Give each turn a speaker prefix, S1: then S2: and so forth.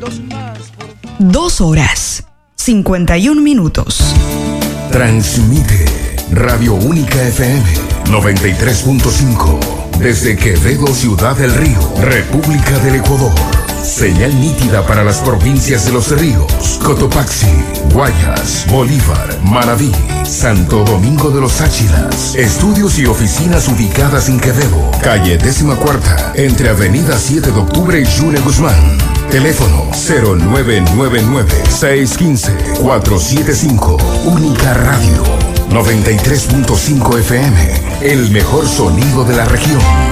S1: 2 horas, 51 minutos.
S2: Transmite Radio Única FM 93.5 desde Quevedo, Ciudad del Río, República del Ecuador. Señal nítida para las provincias de Los Ríos, Cotopaxi, Guayas, Bolívar, Manabí, Santo Domingo de los Áchilas. Estudios y oficinas ubicadas en Quevedo, calle 14ª, entre Avenida 7 de Octubre y June Guzmán. Teléfono 0999-615-475. Única Radio 93.5 FM, el mejor sonido de la región.